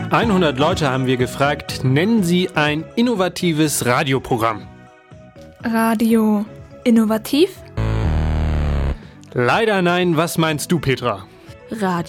100 Leute haben wir gefragt, nennen Sie ein innovatives Radioprogramm. Radio innovativ? Leider nein, was meinst du, Petra? Radio